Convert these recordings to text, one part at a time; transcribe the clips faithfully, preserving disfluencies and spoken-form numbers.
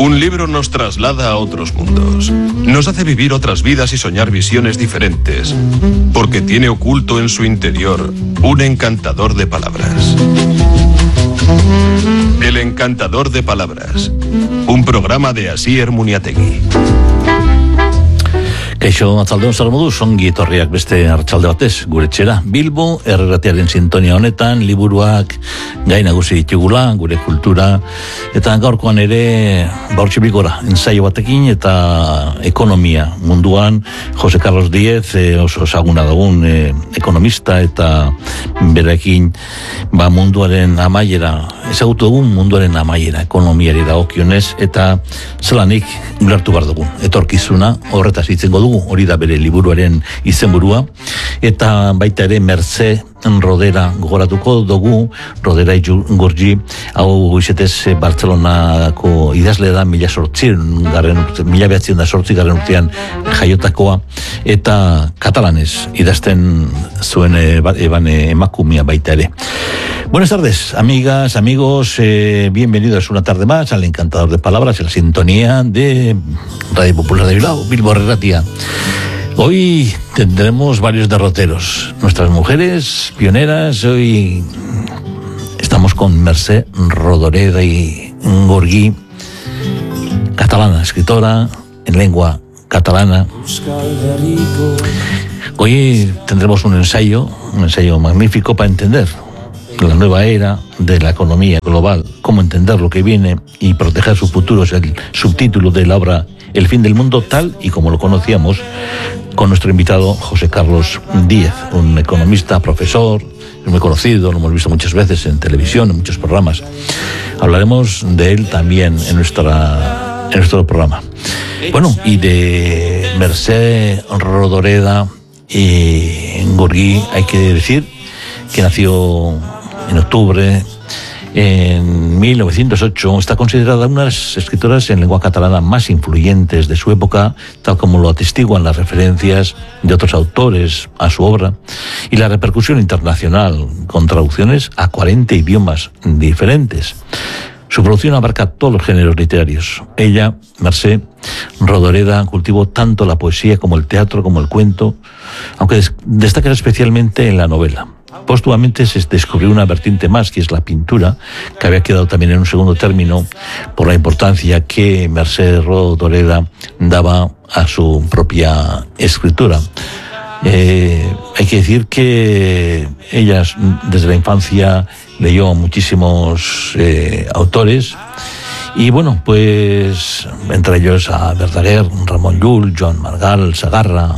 Un libro nos traslada a otros mundos, nos hace vivir otras vidas y soñar visiones diferentes, porque tiene oculto en su interior un encantador de palabras. El encantador de palabras, un programa de Asier Muniategui. Kaixo, atzaldeon zer moduz, ongi etorriak beste arratsalde batez, gure etxera. Bilbo, erratiaren sintonia honetan, liburuak gai nagusi ditugula, gure kultura, eta gaurkoan ere, baurtxe bigora, ensaio batekin, eta ekonomia munduan, Jose Carlos Díez, e, oso esaguna dagun e, ekonomista, eta berekin, ba, munduaren amaiera, ezagutu dugun munduaren amaiera, ekonomiari dagokionez, eta zelanik ulertu behar dugun, etorkizuna, horretaz hitzengo dugu, hori da bere liburuaren izenburua, eta baita ere Mercé Rodera gogoratuko dugu. Rodera Igurgi, hau izetez Bartzelonako idazle da, mila sortzien garren urte, mila behatzen da sortzi garren urtean jaiotakoa, eta katalanez idazten zuen eban emakumea baita ere. Buenas tardes, amigas, amigos, eh, bienvenidos una tarde más al Encantador de Palabras, en la sintonía de Radio Popular de Bilbao, Bilbo Erratia. Hoy tendremos varios derroteros, nuestras mujeres pioneras. Hoy estamos con Mercé Rodoreda y Gorgui, catalana, escritora en lengua catalana. Hoy tendremos un ensayo, un ensayo magnífico para entender la nueva era de la economía global, cómo entender lo que viene y proteger su futuro. Es el subtítulo de la obra El fin del mundo, tal y como lo conocíamos, con nuestro invitado José Carlos Díez, un economista, profesor, muy conocido, lo hemos visto muchas veces en televisión, en muchos programas. Hablaremos de él también en, nuestra, en nuestro programa. Bueno, y de Mercé Rodoreda y Gorgui hay que decir que nació en octubre en mil novecientos ocho, está considerada una de las escritoras en lengua catalana más influyentes de su época, tal como lo atestiguan las referencias de otros autores a su obra y la repercusión internacional, con traducciones a cuarenta idiomas diferentes. Su producción abarca todos los géneros literarios. Ella, Mercé Rodoreda, cultivó tanto la poesía como el teatro, como el cuento, aunque destaca especialmente en la novela. Póstumamente se descubrió una vertiente más, que es la pintura, que había quedado también en un segundo término por la importancia que Mercé Rodoreda daba a su propia escritura. Eh, hay que decir que ella desde la infancia leyó muchísimos eh, autores, y bueno, pues entre ellos a Verdaguer, Ramon Llull, Joan Margal, Sagarra.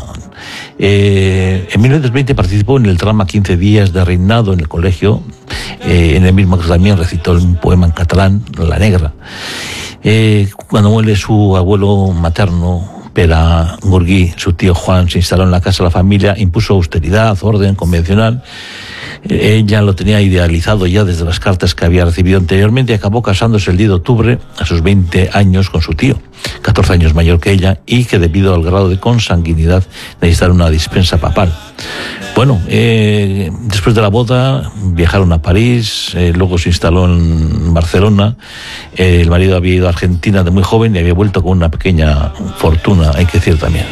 Eh, en mil novecientos veinte participó en el drama quince días de reinado en el colegio, eh, en el mismo que también recitó un poema en catalán, La Negra. Eh, cuando muere su abuelo materno, Pere Gorgui, su tío Juan se instaló en la casa de la familia, impuso austeridad, orden convencional. Ella lo tenía idealizado ya desde las cartas que había recibido anteriormente y acabó casándose el diez de octubre a sus veinte años con su tío, catorce años mayor que ella, y que debido al grado de consanguinidad necesitaron una dispensa papal. Bueno, eh, después de la boda viajaron a París, eh, luego se instaló en Barcelona. Eh, el marido había ido a Argentina de muy joven y había vuelto con una pequeña fortuna, hay que decir también.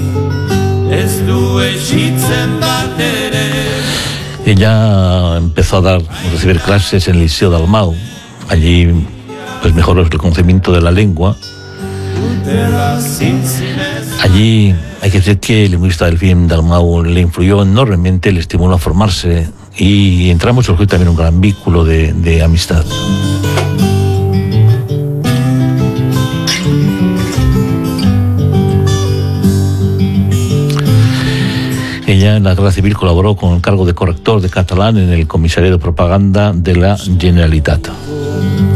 Ella empezó a dar, a recibir clases en el Liceo de Dalmau. Allí pues mejoró el conocimiento de la lengua. Allí hay que decir que el lingüista del film Dalmau le influyó enormemente, le estimuló a formarse, y entramos surgió también un gran vínculo de, de amistad. Ella en la Guerra Civil colaboró con el cargo de corrector de catalán en el Comisariado de Propaganda de la Generalitat.